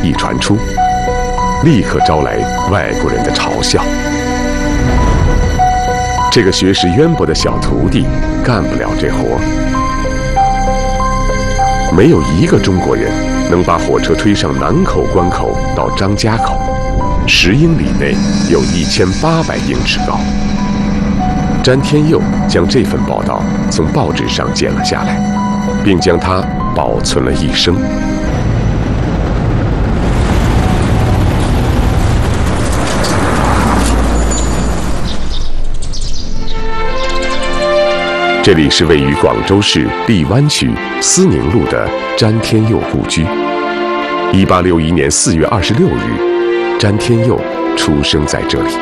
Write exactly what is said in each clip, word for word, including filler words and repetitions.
一传出，立刻招来外国人的嘲笑。这个学识渊博的小徒弟干不了这活，没有一个中国人能把火车推上南口关口到张家口，十英里内有一千八百英尺高。詹天佑将这份报道从报纸上剪了下来，并将它保存了一生。这里是位于广州市荔湾区思宁路的詹天佑故居。一八六一年四月二十六日，詹天佑出生在这里。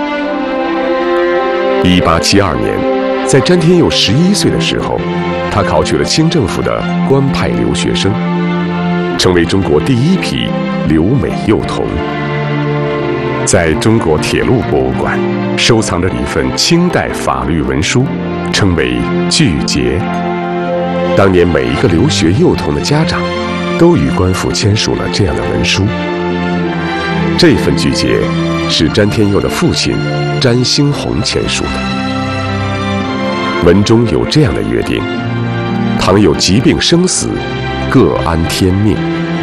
一八七二年，在詹天佑十一岁的时候，他考取了清政府的官派留学生，成为中国第一批留美幼童。在中国铁路博物馆收藏着一份清代法律文书，称为巨牒。当年每一个留学幼童的家长都与官府签署了这样的文书。这份巨牒是詹天佑的父亲詹兴宏签署的。文中有这样的约定：倘有疾病生死，各安天命。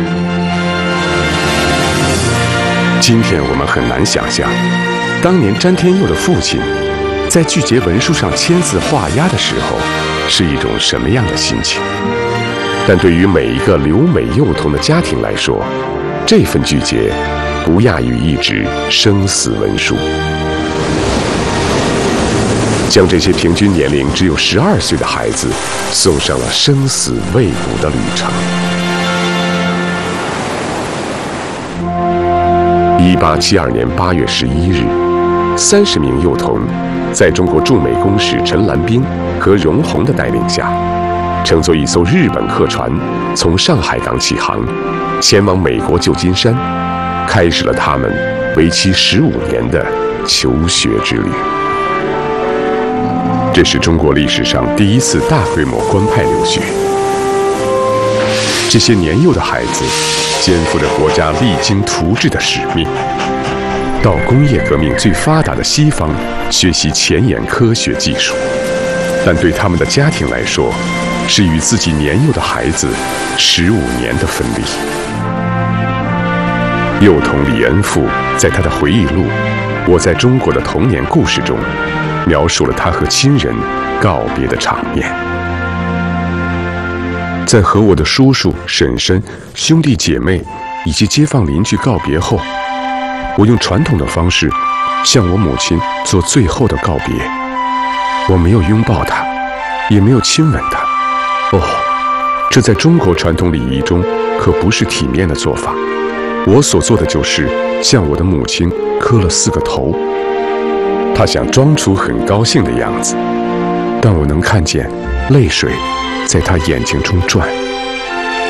今天我们很难想象，当年詹天佑的父亲在巨牒文书上签字画押的时候是一种什么样的心情。但对于每一个留美幼童的家庭来说，这份巨牒不亚于一纸生死文书，将这些平均年龄只有十二岁的孩子送上了生死未卜的旅程。一八七二年八月十一日，三十名幼童在中国驻美公使陈兰宾和荣闳的带领下，乘坐一艘日本客船从上海港起航，前往美国旧金山，开始了他们为期十五年的求学之旅。这是中国历史上第一次大规模官派留学。这些年幼的孩子肩负着国家励精图治的使命，到工业革命最发达的西方学习前沿科学技术。但对他们的家庭来说，是与自己年幼的孩子十五年的分离。幼童李恩富在他的回忆录《我在中国的童年故事》中，描述了他和亲人告别的场面。在和我的叔叔、婶婶、兄弟姐妹以及街坊邻居告别后，我用传统的方式向我母亲做最后的告别。我没有拥抱她，也没有亲吻她。哦，这在中国传统礼仪中可不是体面的做法。我所做的就是向我的母亲磕了四个头。她想装出很高兴的样子，但我能看见泪水在她眼睛中转。